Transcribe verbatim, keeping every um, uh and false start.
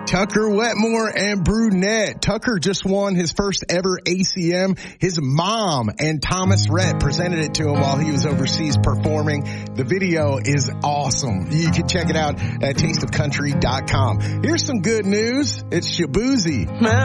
Tucker Wetmore and Brunette. Tucker just won his first ever A C M. His mom and Thomas Rhett presented it to him while he was overseas performing. The video is awesome. You can check it out at taste of country dot com. Here's some good news. It's Shaboozey.